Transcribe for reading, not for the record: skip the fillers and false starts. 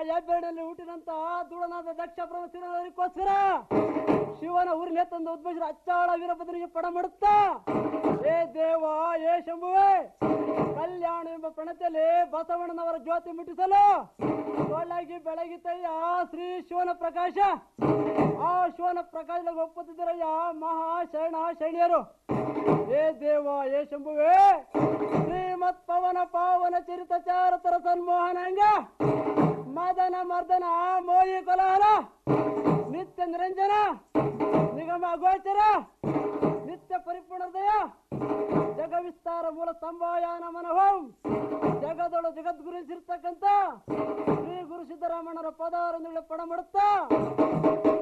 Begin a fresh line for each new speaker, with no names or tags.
ಹೆಬ್ಬೆರಡಲ್ಲಿ ಹುಟ್ಟಿದಂತ ದುಡನಾದ ದಕ್ಷ ಪ್ರಮುಖರಿಗೋಸ್ಕರ ಶಿವನ ಊರಿನ ತಂದು ಉದ್ಭವಿಸಿದ ಅಚ್ಚಾಳ ವೀರಭದ್ರನಿಗೆ ಪಡ ಮಾಡುತ್ತಾ ಏ ದೇವ ಏ ಶಂಭುವೆ ಕಲ್ಯಾಣ ಎಂಬ ಪ್ರಣತಿಯಲ್ಲಿ ಬಸವಣ್ಣನವರ ಜ್ಯೋತಿ ಮುಟ್ಟಿಸಲು ಸೊಲ್ಲಾಗಿ ಬೆಳಗಿತಯ್ಯ ಶ್ರೀ ಶಿವನ ಪ್ರಕಾಶ. ಆ ಶಿವನ ಪ್ರಕಾಶದಾಗ ಒಪ್ಪುತ್ತಿದ್ದರಯ್ಯ ಮಹಾ ಶರಣ ಶರಣಿಯರು. ಏ ದೇವ ಏ ಶಂಭುವೆ ಶ್ರೀಮತ್ ಪವನ ಪಾವನ ಚರಿತ ಚಾರತರ ಸನ್ಮೋಹನಾಂಗ ಮದನ ಮರ್ದನ ಮೋಯಿ ಕೋಲಾಹಲ ನಿತ್ಯ ನಿರಂಜನ ನಿಗಮ ಗೋಚರ ನಿತ್ಯ ಪರಿಪೂರ್ಣ ಹೃದಯ ಜಗ ವಿಸ್ತಾರ ಮೂಲ ಸಂಭಾಯಾನ ಮನೋಹಂ ಜಗದೊಳ ಜಗದ್ಗುರುಸಿರ್ತಕ್ಕಂಥ ಶ್ರೀ ಗುರು ಸಿದ್ದರಾಮಣ್ಣರ ಪದಾರೊಂದಿಗೆ ಪಡ ಮಾಡುತ್ತಾ